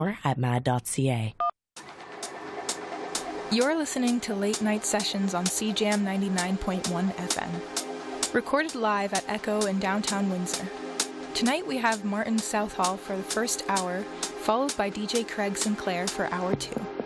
or at mad.ca. You're listening to Late Night Sessions on CJAM 99.1 FM. Recorded live at Echo in downtown Windsor. Tonight we have Martin Southall for the first hour, followed by DJ Craig Sinclair for hour 2.